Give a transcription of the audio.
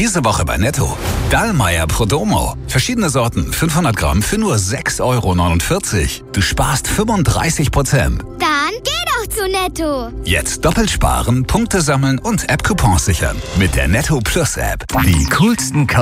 Diese Woche bei Netto. Dallmayr Prodomo. Verschiedene Sorten, 500 Gramm für nur 6,49 €. Du sparst 35%. Dann geh doch zu Netto. Jetzt doppelt sparen, Punkte sammeln und App-Coupons sichern. Mit der Netto Plus App. Die coolsten